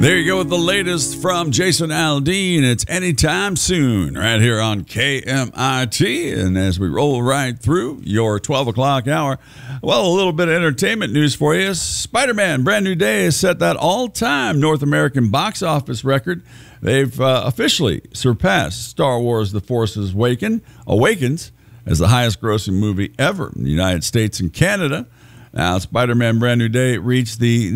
There you go with the latest from Jason Aldean. It's Anytime Soon right here on KMIT. And as we roll right through your 12 o'clock hour, well, a little bit of entertainment news for you. Spider-Man Brand New Day has set that all-time North American box office record. They've officially surpassed Star Wars The Force Awakens as the highest-grossing movie ever in the United States and Canada. Now, Spider-Man Brand New Day reached the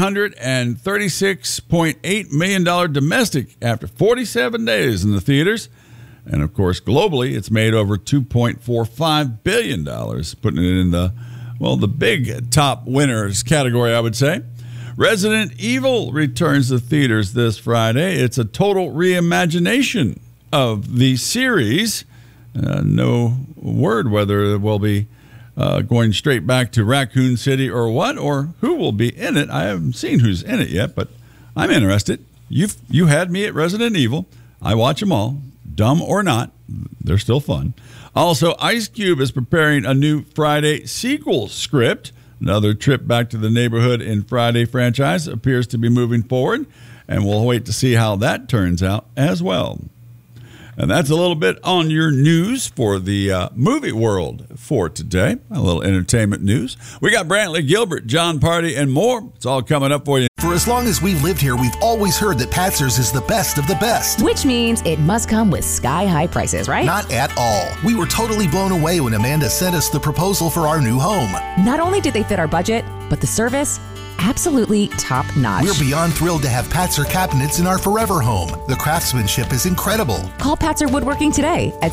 $936.8 million domestic after 47 days in the theaters. And, of course, globally, it's made over $2.45 billion, putting it in the big top winners category, I would say. Resident Evil returns to theaters this Friday. It's a total reimagination of the series. No word whether it will be going straight back to Raccoon City or what, or who will be in it. I haven't seen who's in it yet, but I'm interested. You had me at Resident Evil. I watch them all, dumb or not. They're still fun. Also, Ice Cube is preparing a new Friday sequel script. Another trip back to the neighborhood in Friday franchise appears to be moving forward, and we'll wait to see how that turns out as well. And that's a little bit on your news for the movie world for today. A little entertainment news. We got Brantley Gilbert, John Party, and more. It's all coming up for you. For as long as we've lived here, we've always heard that Patzer's is the best of the best. Which means it must come with sky-high prices, right? Not at all. We were totally blown away when Amanda sent us the proposal for our new home. Not only did they fit our budget, but the service, absolutely top-notch. We're beyond thrilled to have Patzer cabinets in our forever home. The craftsmanship is incredible. Call Patzer Woodworking today at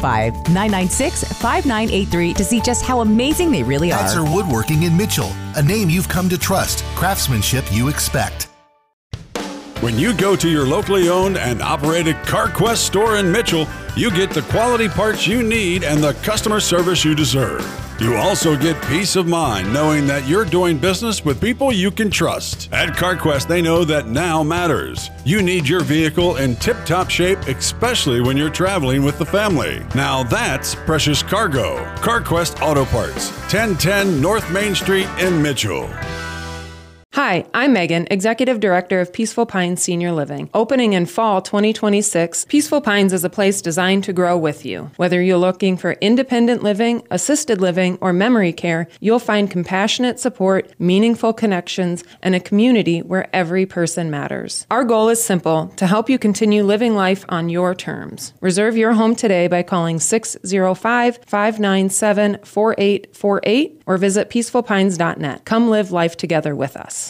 605-996-5983 to see just how amazing they really are. Patzer Woodworking in Mitchell, a name you've come to trust. Craftsmanship you expect. When you go to your locally owned and operated CarQuest store in Mitchell, you get the quality parts you need and the customer service you deserve. You also get peace of mind knowing that you're doing business with people you can trust. At CarQuest, they know that now matters. You need your vehicle in tip-top shape, especially when you're traveling with the family. Now that's precious cargo. CarQuest Auto Parts, 1010 North Main Street in Mitchell. Hi, I'm Megan, Executive Director of Peaceful Pines Senior Living. Opening in fall 2026, Peaceful Pines is a place designed to grow with you. Whether you're looking for independent living, assisted living, or memory care, you'll find compassionate support, meaningful connections, and a community where every person matters. Our goal is simple, to help you continue living life on your terms. Reserve your home today by calling 605-597-4848 or visit peacefulpines.net. Come live life together with us.